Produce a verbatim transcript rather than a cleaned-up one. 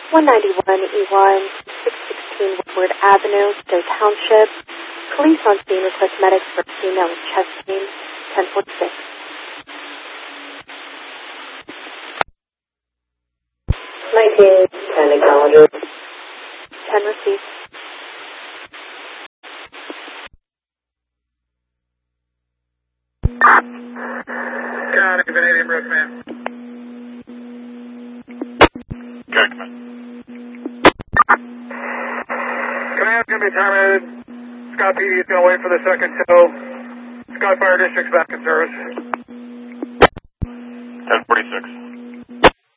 one ninety-one E one, six sixteen Woodward Avenue, Stowe Township. Police on scene request medics for female with chest pain, ten forty-six. nineteen ten acknowledged. ten received. Got it, Canadian Brook, man. Okay, command. Command's going to be terminated. Scott P D is going to wait for the second tow. Scott Fire District's back in service. ten forty-six.